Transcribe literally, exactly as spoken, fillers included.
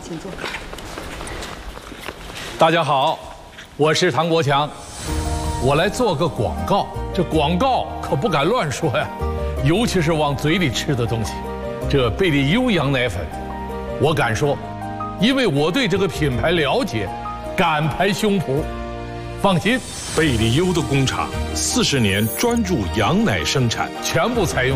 请坐。 大家好，我是唐国强，我来做个广告。这广告可不敢乱说呀，尤其是往嘴里吃的东西。这贝利优羊奶粉，我敢说，因为我对这个品牌了解，敢拍胸脯。放心， 贝利优的工厂四十年专注羊奶生产， 全部采用